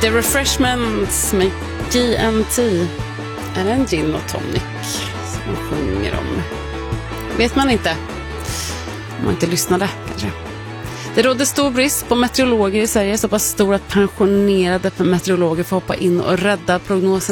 The Refreshments med GNT. Är det en gin och tonic som de sjunger om? Vet man inte. Om man inte lyssnade kanske. Det råder stor brist på meteorologer i Sverige. Så pass stor att pensionerade meteorologer får hoppa in och rädda prognosen